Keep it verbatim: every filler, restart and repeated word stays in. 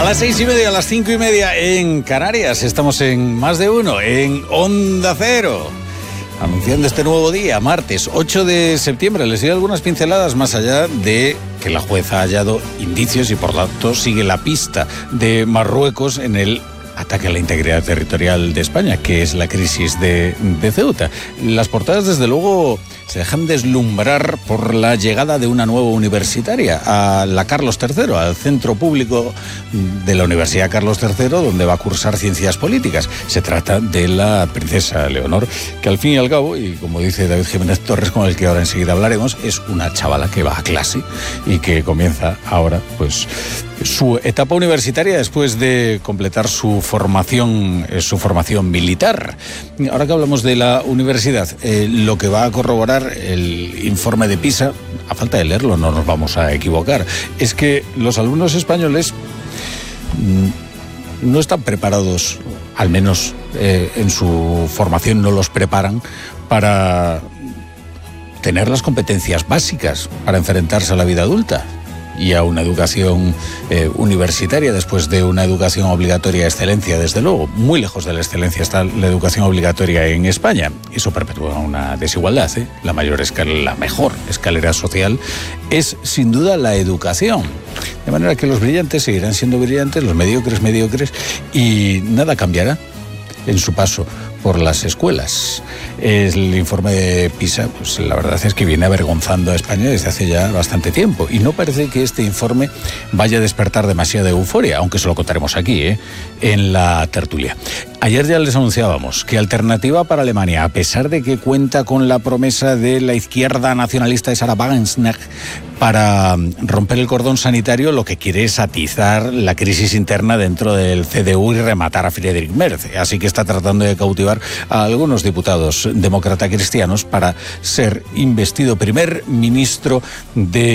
las seis y media, a las cinco y media en Canarias. Estamos en Más de Uno, en Onda Cero, anunciando este nuevo día, martes ocho de septiembre. Les doy algunas pinceladas más allá de que la jueza ha hallado indicios y por tanto sigue la pista de Marruecos en el ataque a la integridad territorial de España, que es la crisis de, de Ceuta. Las portadas, desde luego, se dejan deslumbrar por la llegada de una nueva universitaria a la Carlos tercero, al centro público de la Universidad Carlos tercero, donde va a cursar ciencias políticas. Se trata de la princesa Leonor, que al fin y al cabo, y como dice David Jiménez Torres, con el que ahora enseguida hablaremos, es una chavala que va a clase y que comienza ahora, pues, su etapa universitaria después de completar su formación, eh, su formación militar. Ahora que hablamos de la universidad, eh, lo que va a corroborar el informe de PISA, a falta de leerlo no nos vamos a equivocar, es que los alumnos españoles mmm, no están preparados, al menos eh, en su formación no los preparan para tener las competencias básicas para enfrentarse a la vida adulta y a una educación eh, universitaria, después de una educación obligatoria de excelencia, desde luego. Muy lejos de la excelencia está la educación obligatoria en España. Eso perpetúa una desigualdad, ¿eh? La mayor escalera, la mejor escalera social es, sin duda, la educación. De manera que los brillantes seguirán siendo brillantes, los mediocres, mediocres, y nada cambiará en su paso por las escuelas. El informe de PISA, pues la verdad es que viene avergonzando a España desde hace ya bastante tiempo, y no parece que este informe vaya a despertar demasiada euforia, aunque se lo contaremos aquí, ¿eh? en la tertulia. Ayer ya les anunciábamos que Alternativa para Alemania, a pesar de que cuenta con la promesa de la izquierda nacionalista de Sarah Wagenknecht para romper el cordón sanitario, lo que quiere es atizar la crisis interna dentro del C D U y rematar a Friedrich Merz. Así que está tratando de cautivar a algunos diputados demócrata cristianos para ser investido primer ministro de